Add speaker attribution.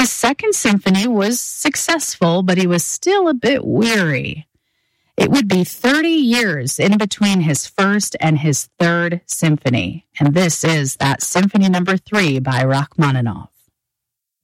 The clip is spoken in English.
Speaker 1: His second symphony was successful, but he was still a bit weary. It would be 30 years in between his first and his third symphony, and this is that Symphony No. 3 by Rachmaninoff.